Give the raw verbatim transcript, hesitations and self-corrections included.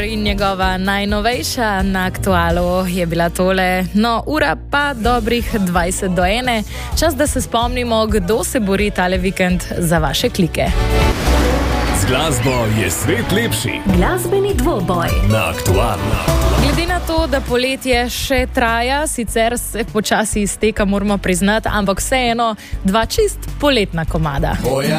In njegova najnovejša na Aktualu je bila tole. No, ura pa dobrih dvajset do ene. Čas, da se spomnimo, kdo se bori tale vikend za vaše klike. Z glasbo je svet lepši. Glasbeni dvoboj Na Aktualu. Glede na to, da poletje še traja, sicer se počasi izteka, moramo priznati, ampak vseeno dva čist poletna komada. Boja